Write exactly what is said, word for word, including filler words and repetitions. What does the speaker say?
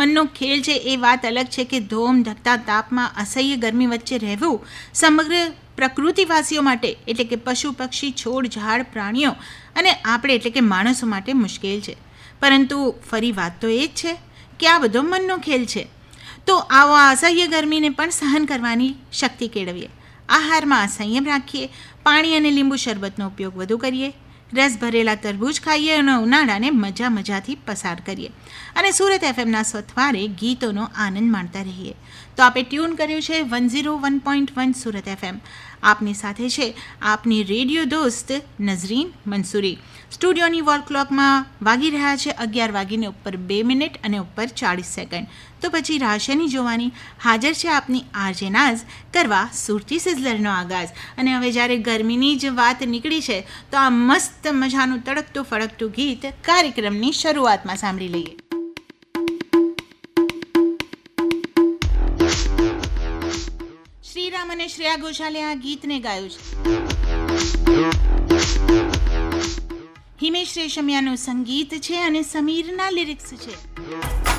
મનનો ખેલ છે એ વાત અલગ છે કે ધોમ ધકતા તાપમાં અસહ્ય ગરમી વચ્ચે રહેવું સમગ્ર પ્રકૃતિવાસીઓ માટે એટલે કે પશુ પક્ષી છોડ ઝાડ પ્રાણીઓ અને આપણે એટલે કે માણસો માટે મુશ્કેલ છે. પરંતુ ફરી વાત તો એ જ છે કે આ બધો મનનો ખેલ છે. તો આવો આ અસહ્ય ગરમીને પણ સહન કરવાની શક્તિ કેળવીએ. આહારમાં સંયમ રાખીએ, પાણી અને લીંબુ શરબતનો ઉપયોગ વધુ કરીએ, રસ ભરેલા તરબૂચ ખાઈએ અને ઉનાળાને મજા મજાથી પસાર કરીએ અને સુરત એફએમના સથવારે ગીતોનો આનંદ માણતા રહીએ. તો આપણે ટ્યુન કર્યું છે one zero one point one Surat FM. આપની સાથે છે આપની રેડિયો દોસ્ત નઝરીન મંસૂરી. સ્ટુડિયોની વોલ ક્લોકમાં વાગી રહ્યા છે અગિયાર વાગીને ઉપર બે મિનિટ અને ઉપર ચાળીસ સેકન્ડ. તો પછી રાશેની જોવાની હાજર છે આપની આરજે નાઝ કરવા સુરતી સિઝલરનો આગાઝ. અને હવે જ્યારે ગરમીની જ વાત નીકળી છે તો આ મસ્ત મજાનું તડકતું ફળકતું ગીત કાર્યક્રમની શરૂઆતમાં સાંભળી લઈએ. શ્રીરામ અને શ્રેયા ઘોષાલે આ ગીતને ગાયું છે. હિમેશ રેશમિયાનું સંગીત છે અને સમીરના લિરિક્સ છે.